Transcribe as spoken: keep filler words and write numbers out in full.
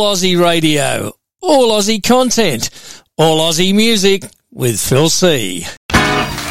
All Aussie Radio, all Aussie content, all Aussie music with Phil C.